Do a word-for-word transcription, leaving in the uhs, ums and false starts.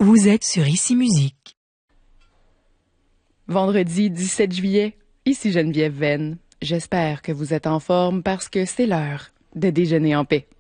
Vous êtes sur Ici Musique. Vendredi dix-sept juillet, ici Geneviève Venn. J'espère que vous êtes en forme parce que c'est l'heure de déjeuner en paix.